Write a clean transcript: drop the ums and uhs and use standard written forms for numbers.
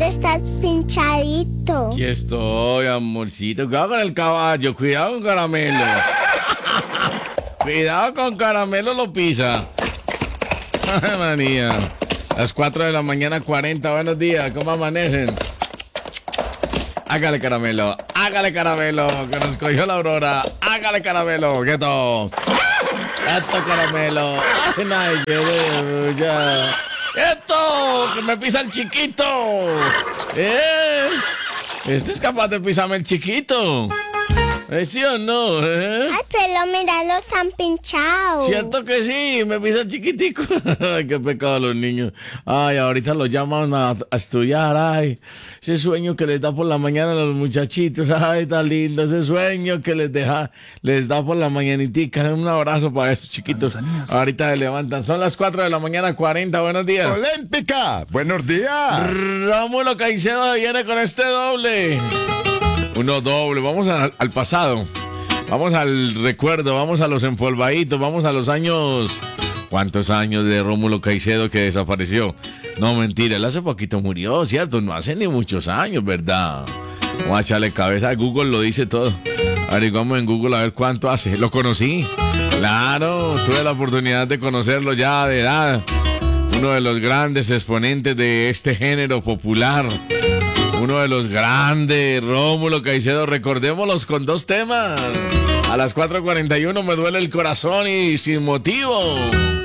estás pinchadito. Aquí estoy, amorcito. Cuidado con el caballo, cuidado con Caramelo. Cuidado con Caramelo, lo pisa. Ay, manía. Las 4 de la mañana, 40. Buenos días, ¿cómo amanecen? Hágale Caramelo, que nos cogió la aurora. Hágale Caramelo, quieto. Esto Caramelo. Ay, ya. ¡Esto! ¡Que me pisa el chiquito! Este es capaz de pisarme el chiquito. ¿Sí o no? Ay, pero mira, no están pinchados. Cierto que sí, me pisa el chiquitico. Ay, qué pecado los niños. Ay, ahorita los llaman a estudiar. Ay, ese sueño que les da por la mañana a los muchachitos. Ay, tan lindo ese sueño que les da por la mañanitica. Un abrazo para estos chiquitos. Ahorita se levantan. Son las 4 de la mañana, 40. Buenos días. Olímpica, buenos días. Rómulo Caicedo viene con este doble. Uno doble, vamos al pasado, vamos al recuerdo, vamos a los empolvaditos, vamos a los años. ¿Cuántos años de Rómulo Caicedo que desapareció? No, mentira, él hace poquito murió, ¿cierto? No hace ni muchos años, ¿verdad? Vamos a echarle cabeza, Google lo dice todo. Averiguamos en Google a ver cuánto hace. Lo conocí, claro, tuve la oportunidad de conocerlo ya de edad. Uno de los grandes exponentes de este género popular. Uno de los grandes, Rómulo Caicedo, recordémoslos con 2 temas. A las 4:41 me duele el corazón y sin motivo.